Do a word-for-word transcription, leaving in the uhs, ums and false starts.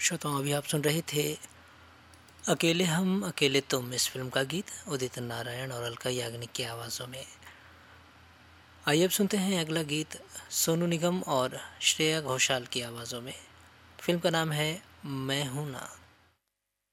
श्रोताओं, अभी आप सुन रहे थे अकेले हम अकेले तुम इस फिल्म का गीत उदित नारायण और अलका याग्निक की आवाज़ों में। आइए अब सुनते हैं अगला गीत सोनू निगम और श्रेया घोषाल की आवाज़ों में। फिल्म का नाम है मैं हूं ना।